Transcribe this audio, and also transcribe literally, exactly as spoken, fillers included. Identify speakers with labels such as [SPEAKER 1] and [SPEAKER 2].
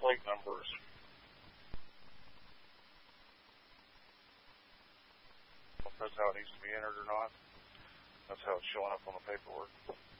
[SPEAKER 1] plate numbers. If that's how it needs to be entered or not. That's how it's showing up on the paperwork.